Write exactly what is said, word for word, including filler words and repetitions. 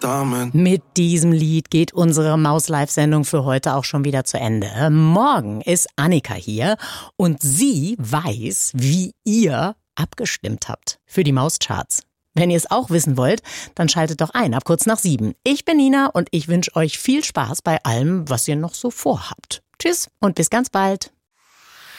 damit. Mit diesem Lied geht unsere Maus-Live-Sendung für heute auch schon wieder zu Ende. Morgen ist Annika hier und sie weiß, wie ihr abgestimmt habt für die Mauscharts. Wenn ihr es auch wissen wollt, dann schaltet doch ein ab kurz nach sieben. Ich bin Nina und ich wünsche euch viel Spaß bei allem, was ihr noch so vorhabt. Tschüss und bis ganz bald.